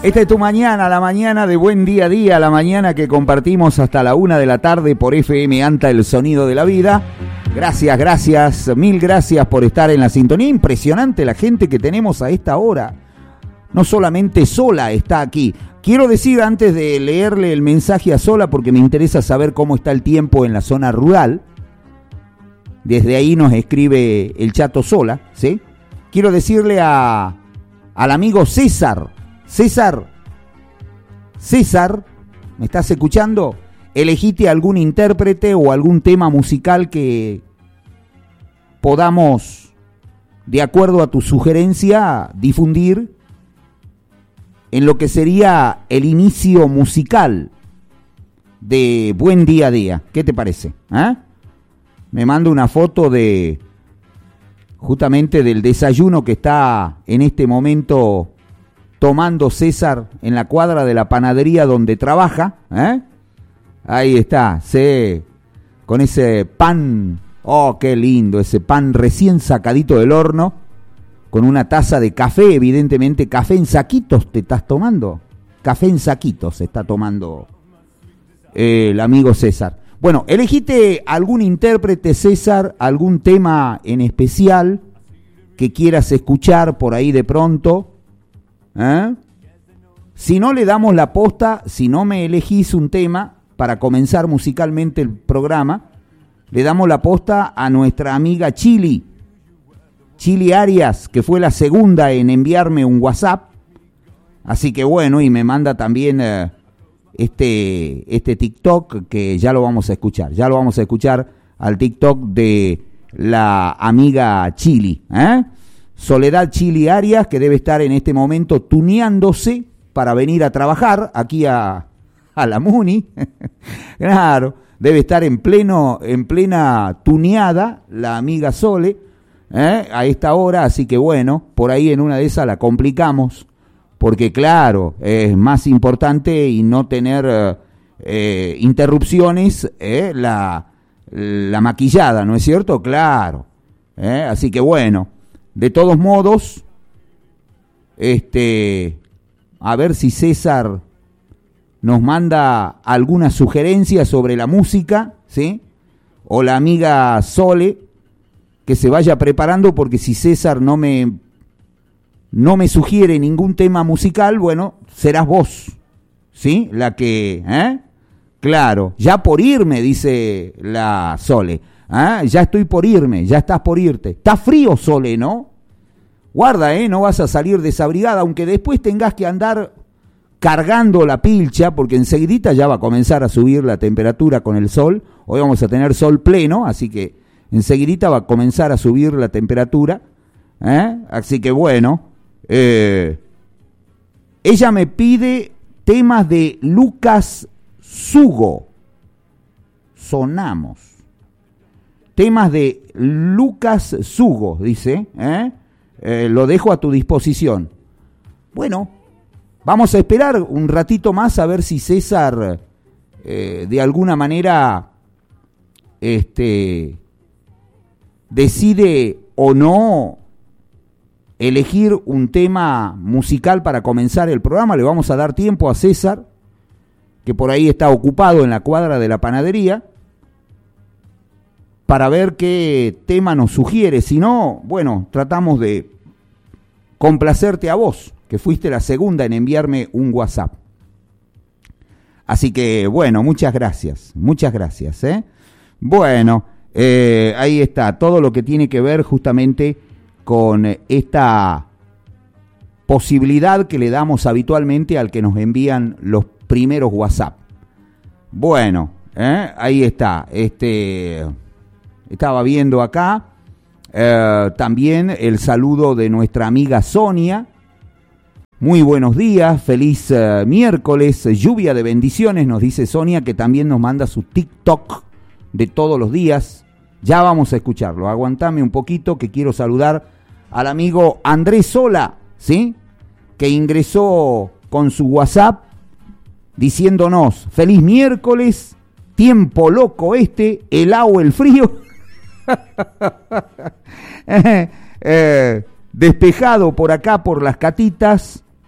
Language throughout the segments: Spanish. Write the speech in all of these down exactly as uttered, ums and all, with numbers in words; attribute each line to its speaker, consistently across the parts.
Speaker 1: Esta es tu mañana, la mañana de Buen Día a Día, la mañana que compartimos hasta la una de la tarde por F M ANTA, el sonido de la vida. Gracias, gracias, mil gracias por estar en la sintonía. Impresionante la gente que tenemos a esta hora. No solamente Sola está aquí. Quiero decir antes de leerle el mensaje a Sola, porque me interesa saber cómo está el tiempo en la zona rural. Desde ahí nos escribe el Chato Sola, ¿sí? Quiero decirle a, al amigo César. César, César, ¿me estás escuchando? Elegite algún intérprete o algún tema musical que podamos, de acuerdo a tu sugerencia, difundir en lo que sería el inicio musical de Buen Día a Día. ¿Qué te parece? ¿Eh? Me mando una foto de justamente del desayuno que está en este momento tomando César en la cuadra de la panadería donde trabaja, ¿eh? Ahí está, sí, con ese pan, oh, qué lindo, ese pan recién sacadito del horno, con una taza de café, evidentemente café en saquitos te estás tomando, café en saquitos se está tomando eh, el amigo César. Bueno, elegite algún intérprete, César, algún tema en especial que quieras escuchar por ahí de pronto. ¿Eh? Si no le damos la posta, si no me elegís un tema para comenzar musicalmente el programa, le damos la posta a nuestra amiga Chili, Chili Arias, que fue la segunda en enviarme un WhatsApp. Así que bueno, y me manda también eh, este, este TikTok que ya lo vamos a escuchar, ya lo vamos a escuchar al TikTok de la amiga Chili, ¿eh? Soledad Chili Arias, que debe estar en este momento tuneándose para venir a trabajar aquí a, a la Muni. Claro, debe estar en pleno, en plena tuneada la amiga Sole, ¿eh? A esta hora, así que bueno, por ahí en una de esas la complicamos, porque claro, es más importante y no tener eh, interrupciones, eh, la, la maquillada, ¿no es cierto? Claro, ¿eh? Así que bueno. De todos modos, este, a ver si César nos manda alguna sugerencia sobre la música, ¿sí? O la amiga Sole, que se vaya preparando, porque si César no me, no me sugiere ningún tema musical, bueno, serás vos, ¿sí? La que, ¿eh? Claro, ya por irme, dice la Sole. ¿Ah? Ya estoy por irme, ya estás por irte. Está frío, Sole, ¿no? Guarda, ¿eh? No vas a salir desabrigada, aunque después tengas que andar cargando la pilcha, porque enseguidita ya va a comenzar a subir la temperatura con el sol. Hoy vamos a tener sol pleno, así que enseguidita va a comenzar a subir la temperatura. ¿Eh? Así que bueno, eh, ella me pide temas de Lucas Sugo. Sonamos. Temas de Lucas Sugo, dice, ¿eh? Eh, lo dejo a tu disposición. Bueno, vamos a esperar un ratito más a ver si César eh, de alguna manera este, decide o no elegir un tema musical para comenzar el programa. Le vamos a dar tiempo a César, que por ahí está ocupado en la cuadra de la panadería, para ver qué tema nos sugiere. Si no, bueno, tratamos de complacerte a vos, que fuiste la segunda en enviarme un WhatsApp. Así que, bueno, muchas gracias, muchas gracias, ¿eh? Bueno, eh, ahí está, todo lo que tiene que ver justamente con esta posibilidad que le damos habitualmente al que nos envían los primeros WhatsApp. Bueno, ¿eh? Ahí está, este... Estaba viendo acá eh, también el saludo de nuestra amiga Sonia. Muy buenos días, feliz uh, miércoles, lluvia de bendiciones, nos dice Sonia, que también nos manda su TikTok de todos los días. Ya vamos a escucharlo, aguantame un poquito que quiero saludar al amigo Andrés Sola, ¿sí? Que ingresó con su WhatsApp diciéndonos, feliz miércoles, tiempo loco este, el agua, el frío. eh, eh, despejado por acá por las Catitas,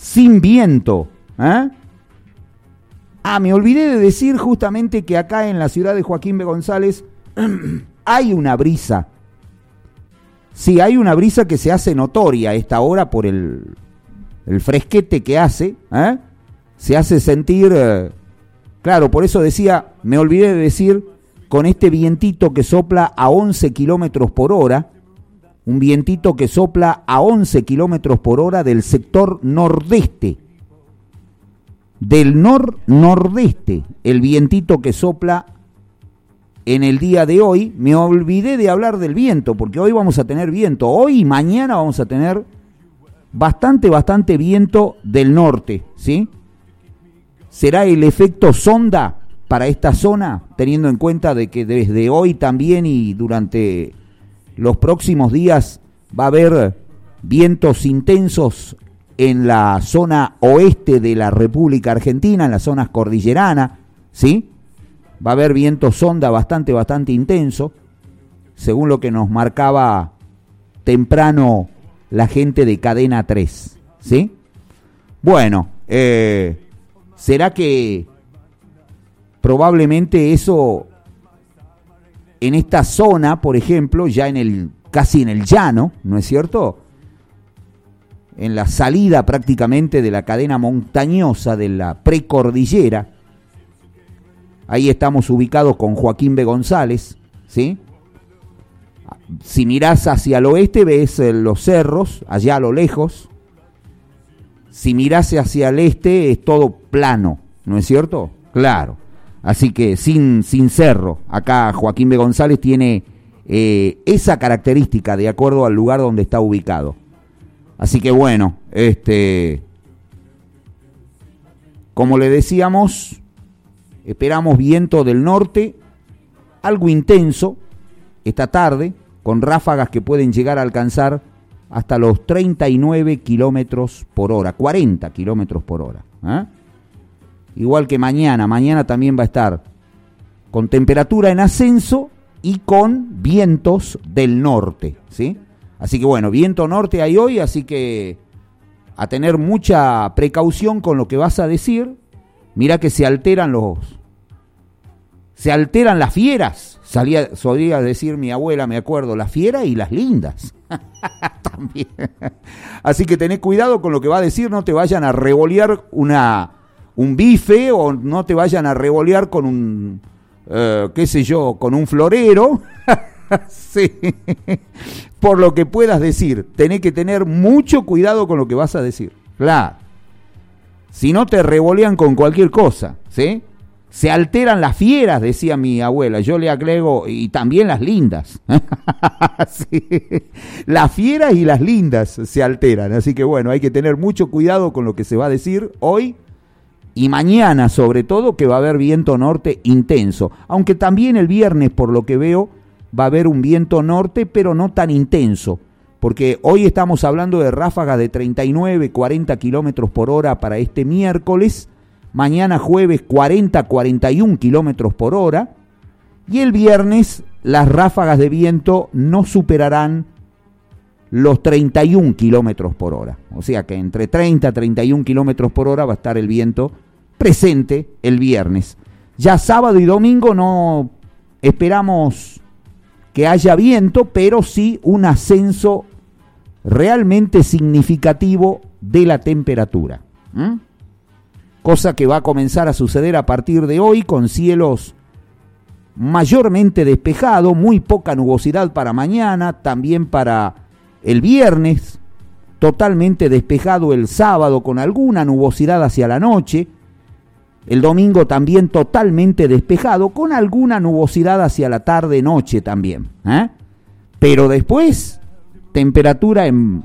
Speaker 1: sin viento. ¿eh? Ah, me olvidé de decir justamente que acá en la ciudad de Joaquín B. González hay una brisa. Sí, hay una brisa que se hace notoria a esta hora por el, el fresquete que hace. ¿eh? Se hace sentir, eh, claro, por eso decía, me olvidé de decir, con este vientito que sopla a once kilómetros por hora, un vientito que sopla a once kilómetros por hora del sector nordeste, del nor-nordeste, el vientito que sopla en el día de hoy. Me olvidé de hablar del viento, porque hoy vamos a tener viento, hoy y mañana vamos a tener bastante, bastante viento del norte, ¿sí? ¿Será el efecto sonda para esta zona, teniendo en cuenta de que desde hoy también y durante los próximos días va a haber vientos intensos en la zona oeste de la República Argentina, en las zonas cordilleranas, ¿sí? Va a haber viento sonda bastante, bastante intenso, según lo que nos marcaba temprano la gente de Cadena tres, ¿sí? Bueno, eh, ¿será que probablemente eso en esta zona, por ejemplo, ya en el casi en el llano, ¿no es cierto?, en la salida prácticamente de la cadena montañosa de la precordillera, ahí estamos ubicados con Joaquín B. González, ¿sí? Si mirás hacia el oeste ves los cerros, allá a lo lejos. Si mirás hacia el este es todo plano, ¿no es cierto? Claro. Así que sin, sin cerro, acá Joaquín B. González tiene eh, esa característica de acuerdo al lugar donde está ubicado. Así que bueno, este, como le decíamos, esperamos viento del norte, algo intenso esta tarde, con ráfagas que pueden llegar a alcanzar hasta los treinta y nueve kilómetros por hora, cuarenta kilómetros por hora. ¿eh? Igual que mañana, mañana también va a estar con temperatura en ascenso y con vientos del norte, ¿sí? Así que bueno, viento norte hay hoy, así que a tener mucha precaución con lo que vas a decir. Mira que se alteran los... Se alteran las fieras, salía, solía decir mi abuela, me acuerdo, las fieras y las lindas. También. Así que tenés cuidado con lo que va a decir, no te vayan a revolear una, un bife o no te vayan a revolear con un, uh, qué sé yo, con un florero. Sí. Por lo que puedas decir, tenés que tener mucho cuidado con lo que vas a decir. Claro. Si no te revolean con cualquier cosa, ¿sí? Se alteran las fieras, decía mi abuela. Yo le agrego, y también las lindas. Sí. Las fieras y las lindas se alteran. Así que bueno, hay que tener mucho cuidado con lo que se va a decir hoy y mañana, sobre todo, que va a haber viento norte intenso. Aunque también el viernes, por lo que veo, va a haber un viento norte, pero no tan intenso. Porque hoy estamos hablando de ráfagas de treinta y nueve, cuarenta kilómetros por hora para este miércoles. Mañana jueves cuarenta, cuarenta y uno kilómetros por hora. Y el viernes las ráfagas de viento no superarán los treinta y uno kilómetros por hora. O sea que entre treinta y treinta y uno kilómetros por hora va a estar el viento presente el viernes. Ya sábado y domingo no esperamos que haya viento, pero sí un ascenso realmente significativo de la temperatura. ¿Mm? Cosa que va a comenzar a suceder a partir de hoy con cielos mayormente despejados, muy poca nubosidad para mañana, también para el viernes, totalmente despejado el sábado con alguna nubosidad hacia la noche, el domingo también totalmente despejado con alguna nubosidad hacia la tarde-noche también, ¿eh? Pero después, temperatura en,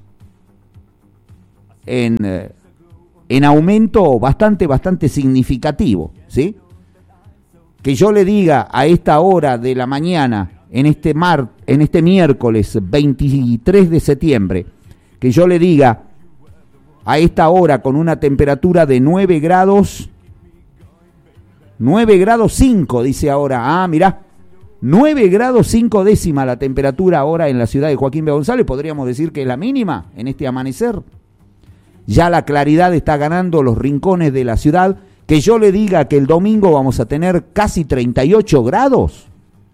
Speaker 1: en, en aumento bastante, bastante significativo, ¿sí? Que yo le diga a esta hora de la mañana, en este, mar, en este miércoles veintitrés de septiembre, que yo le diga a esta hora con una temperatura de nueve grados, nueve grados cinco, dice ahora, ah, mirá, nueve grados cinco décima la temperatura ahora en la ciudad de Joaquín B. González, podríamos decir que es la mínima en este amanecer. ya la claridad está ganando los rincones de la ciudad, que yo le diga que el domingo vamos a tener casi treinta y ocho grados.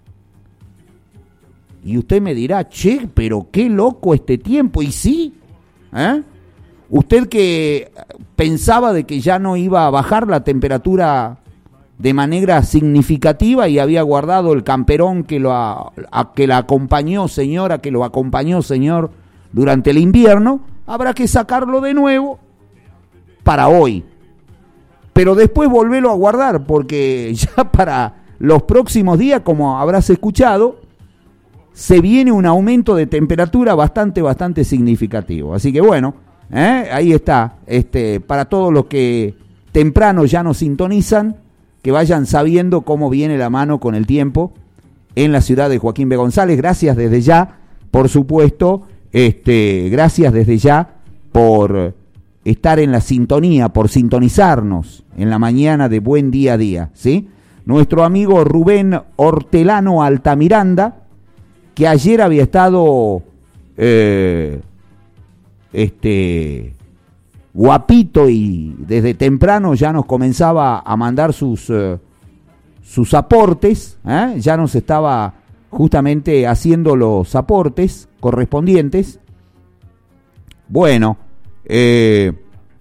Speaker 1: Y usted me dirá, che, pero qué loco este tiempo. Y sí, ¿eh? Usted que pensaba de que ya no iba a bajar la temperatura de manera significativa y había guardado el camperón que, lo a, a, que la acompañó, señora, que lo acompañó, señor, durante el invierno, habrá que sacarlo de nuevo para hoy. Pero después volverlo a guardar, porque ya para los próximos días, como habrás escuchado, se viene un aumento de temperatura bastante, bastante significativo. Así que bueno, ¿eh? ahí está. Este, para todos los que temprano ya nos sintonizan, que vayan sabiendo cómo viene la mano con el tiempo en la ciudad de Joaquín B. González. Gracias desde ya, por supuesto, este, gracias desde ya por estar en la sintonía, por sintonizarnos en la mañana de Buen Día a Día, ¿sí? Nuestro amigo Rubén Hortelano Altamiranda, que ayer había estado eh, este guapito y desde temprano ya nos comenzaba a mandar sus eh, sus aportes, ¿eh? ya nos estaba justamente haciendo los aportes correspondientes. Bueno, eh,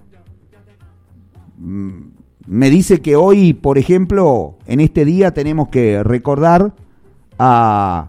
Speaker 1: me dice que hoy, por ejemplo, en este día tenemos que recordar a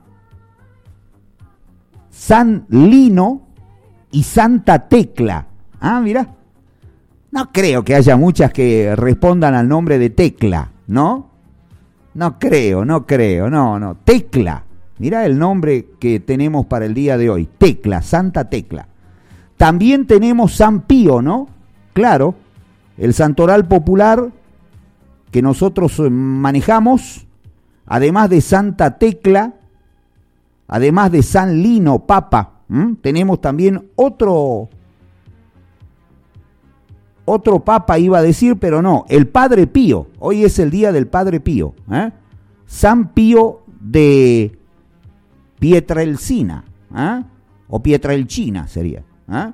Speaker 1: San Lino y Santa Tecla. Ah, mira. No creo que haya muchas que respondan al nombre de Tecla, ¿no? No creo, no creo, no, no. Tecla. Mira el nombre que tenemos para el día de hoy. Tecla, Santa Tecla. También tenemos San Pío, ¿no? Claro, el santoral popular que nosotros manejamos, además de Santa Tecla, además de San Lino, Papa, ¿m? tenemos también otro, otro Papa iba a decir, pero no, el Padre Pío. Hoy es el día del Padre Pío, ¿eh? San Pío de Pietrelcina, ¿eh? o Pietrelcina sería, ¿eh?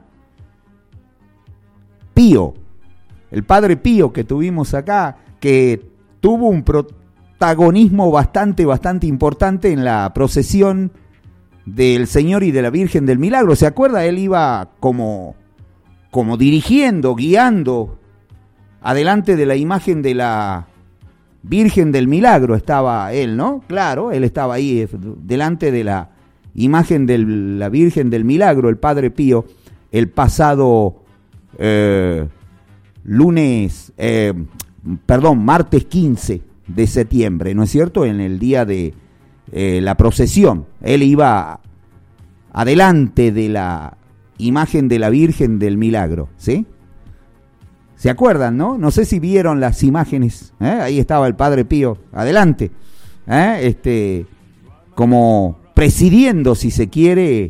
Speaker 1: Pío, el Padre Pío que tuvimos acá, que tuvo un protagonismo bastante, bastante importante en la procesión del Señor y de la Virgen del Milagro. ¿Se acuerda? Él iba como, como dirigiendo, guiando, adelante de la imagen de la Virgen del Milagro estaba él, ¿no? Claro, él estaba ahí, delante de la imagen de la Virgen del Milagro, el Padre Pío, el pasado eh, lunes, eh, perdón, martes quince de septiembre, ¿no es cierto? En el día de eh, la procesión, él iba adelante de la imagen de la Virgen del Milagro, ¿sí? ¿Se acuerdan, no? No sé si vieron las imágenes, ¿eh? Ahí estaba el Padre Pío, adelante, ¿eh? este, como presidiendo, si se quiere,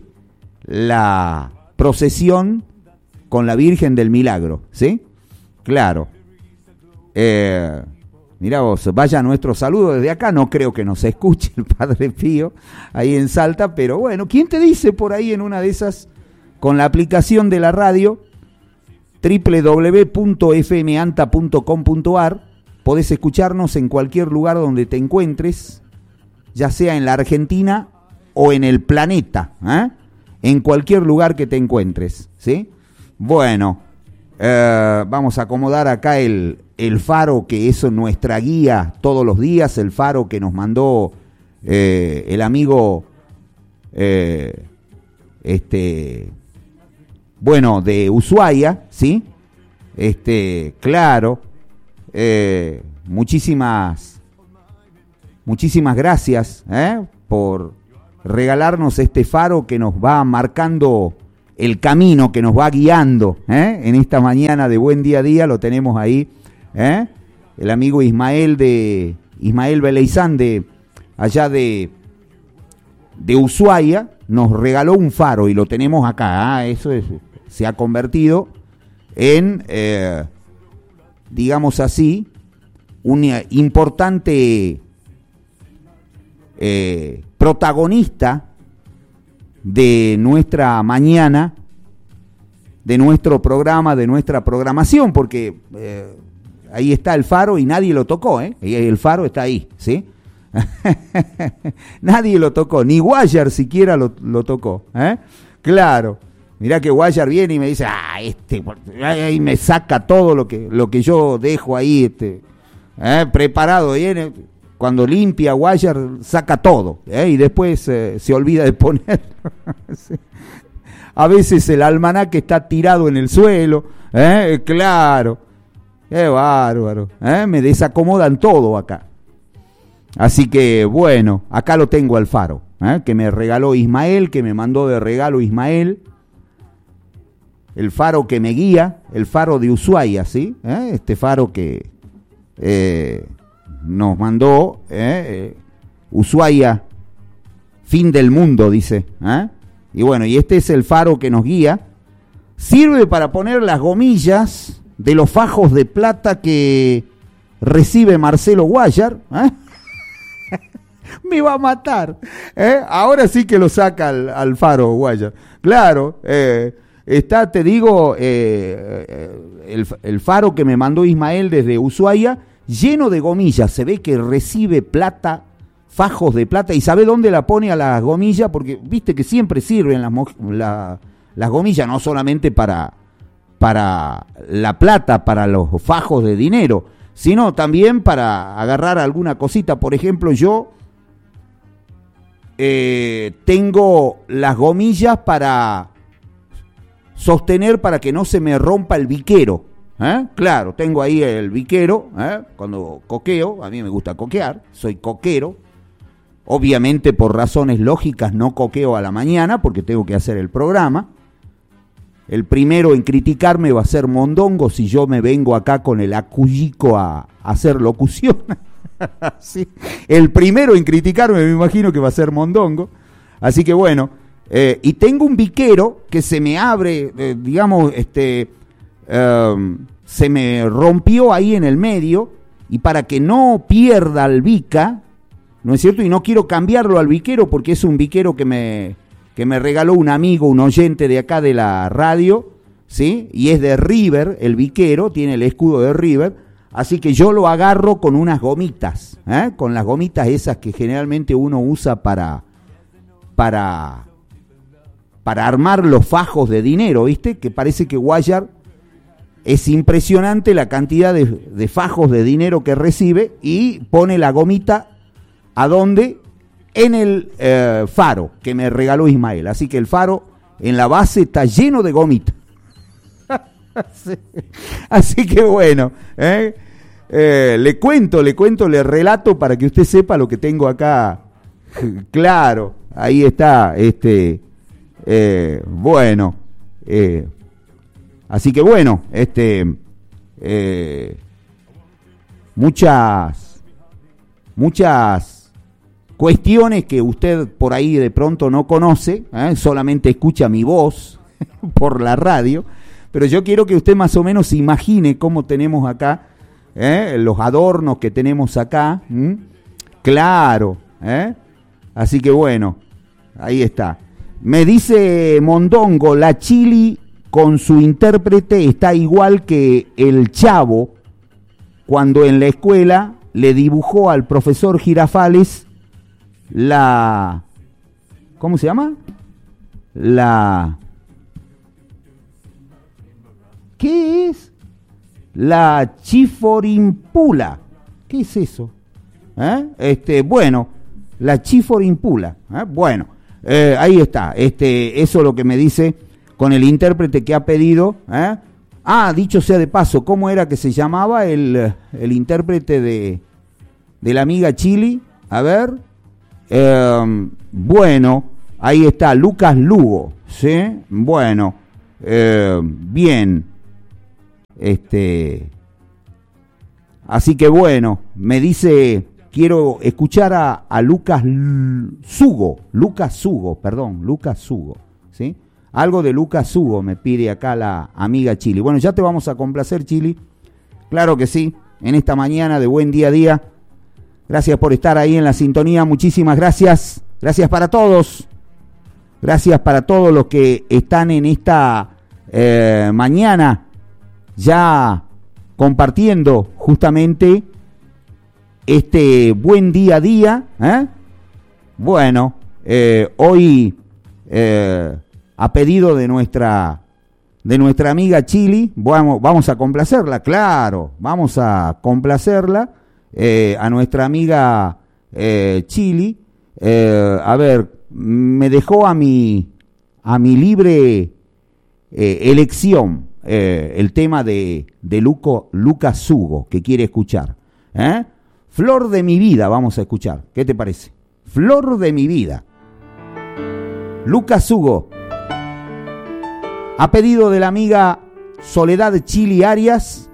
Speaker 1: la procesión con la Virgen del Milagro, ¿sí? Claro. Eh, mirá vos, vaya nuestro saludo desde acá, no creo que nos escuche el Padre Pío ahí en Salta, pero bueno, ¿quién te dice por ahí en una de esas, con la aplicación de la radio, doble u doble u doble u punto f m anta punto com punto a r, podés escucharnos en cualquier lugar donde te encuentres, ya sea en la Argentina o en el planeta, ¿eh? En cualquier lugar que te encuentres, ¿sí? Bueno, eh, vamos a acomodar acá el, el faro que es nuestra guía todos los días, el faro que nos mandó eh, el amigo, eh, este... bueno, de Ushuaia, ¿sí? Este, claro, eh, muchísimas, muchísimas gracias, ¿eh? por regalarnos este faro que nos va marcando el camino, que nos va guiando, ¿eh? En esta mañana de Buen Día a Día, lo tenemos ahí, ¿eh? El amigo Ismael de, Ismael Beleizán de, allá de, de Ushuaia, nos regaló un faro y lo tenemos acá, ¿eh? Eso es, se ha convertido en, eh, digamos así, un importante eh, protagonista de nuestra mañana de nuestro programa, de nuestra programación, porque eh, ahí está el faro y nadie lo tocó, ¿eh? Y el faro está ahí, ¿sí? Nadie lo tocó, ni Guayar siquiera lo, lo tocó, ¿eh? Claro, mirá que Guayar viene y me dice, ah, este, ahí me saca todo lo que, lo que yo dejo ahí, este, ¿eh? Preparado, viene, cuando limpia Guayar saca todo, ¿eh? Y después eh, se olvida de poner. Sí. A veces el almanaque está tirado en el suelo, ¿eh? Claro, qué bárbaro, ¿eh? Me desacomodan todo acá. Así que bueno, acá lo tengo al faro, ¿eh? Que me regaló Ismael, que me mandó de regalo Ismael. El faro que me guía, el faro de Ushuaia, ¿sí? ¿Eh? Este faro que eh, nos mandó eh, eh, Ushuaia, fin del mundo, dice. ¿Eh? Y bueno, y este es el faro que nos guía. Sirve para poner las gomillas de los fajos de plata que recibe Marcelo Guayar, ¿eh? Me va a matar, ¿eh? Ahora sí que lo saca al, al faro Guayar. Claro, eh, está, te digo, eh, el, el faro que me mandó Ismael desde Ushuaia, lleno de gomillas. Se ve que recibe plata, fajos de plata. ¿Y sabe dónde la pone a las gomillas? Porque viste que siempre sirven las, la, las gomillas, no solamente para, para la plata, para los fajos de dinero, sino también para agarrar alguna cosita. Por ejemplo, yo eh, tengo las gomillas para sostener, para que no se me rompa el biquero, ¿eh? Claro, tengo ahí el biquero, ¿eh? Cuando coqueo, a mí me gusta coquear, soy coquero. Obviamente por razones lógicas no coqueo a la mañana porque tengo que hacer el programa. El primero en criticarme va a ser Mondongo si yo me vengo acá con el acuyico a, a hacer locución. Sí. El primero en criticarme me imagino que va a ser Mondongo. Así que bueno, eh, y tengo un biquero que se me abre, eh, digamos, este, eh, se me rompió ahí en el medio, y para que no pierda el bica, ¿no es cierto? Y no quiero cambiarlo al biquero porque es un biquero que me... que me regaló un amigo, un oyente de acá de la radio, ¿sí? Y es de River, el biquero, tiene el escudo de River, así que yo lo agarro con unas gomitas, ¿eh? Con las gomitas esas que generalmente uno usa para, para, para armar los fajos de dinero, ¿viste? Que parece que Guayar es impresionante la cantidad de, de fajos de dinero que recibe y pone la gomita ¿a dónde? En el eh, faro que me regaló Ismael. Así que el faro en la base está lleno de gomitas. Sí. Así que bueno, ¿eh? Eh, le cuento, le cuento, le relato para que usted sepa lo que tengo acá. Claro, ahí está, este, eh, bueno, eh, así que bueno, este, eh, muchas, muchas cuestiones que usted por ahí de pronto no conoce, ¿eh? Solamente escucha mi voz por la radio, pero yo quiero que usted más o menos se imagine cómo tenemos acá, ¿eh? Los adornos que tenemos acá, ¿m? Claro, ¿eh? Así que bueno, ahí está. Me dice Mondongo, la Chili con su intérprete está igual que el Chavo cuando en la escuela le dibujó al profesor Girafales la, ¿cómo se llama? La, ¿qué es? La chiforimpula. ¿Qué es eso? ¿Eh? Este, bueno, la chiforimpula. ¿Eh? Bueno, eh, ahí está. Este, eso es lo que me dice con el intérprete que ha pedido. ¿Eh? Ah, dicho sea de paso, ¿cómo era que se llamaba el, el intérprete de, de la amiga Chili? A ver. Eh, bueno, ahí está, Lucas Lugo, ¿sí? Bueno, eh, bien, este, así que bueno, me dice, quiero escuchar a, a Lucas Sugo, Lucas Sugo, perdón, Lucas Sugo, ¿sí? Algo de Lucas Sugo me pide acá la amiga Chili. Bueno, ya te vamos a complacer, Chili, claro que sí, en esta mañana de Buen Día a Día. Gracias por estar ahí en la sintonía, muchísimas gracias, gracias para todos, gracias para todos los que están en esta eh, mañana ya compartiendo justamente este buen día a día, ¿eh? Bueno, eh, hoy eh, a pedido de nuestra de nuestra amiga Chili, vamos, vamos a complacerla, claro, vamos a complacerla eh, a nuestra amiga eh, Chili. Eh, a ver, me dejó a mi a mi libre eh, elección eh, el tema de, de Luco, Lucas Hugo, que quiere escuchar. ¿eh? Flor de mi vida, vamos a escuchar. ¿Qué te parece? Flor de mi vida. Lucas Hugo, a pedido de la amiga Soledad Chili Arias,